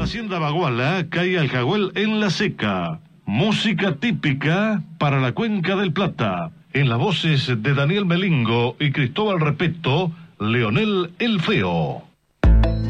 Hacienda Baguala, calle Aljahuel en La Seca. Música típica para la Cuenca del Plata. En las voces de Daniel Melingo y Cristóbal Repeto, Leonel el Feo.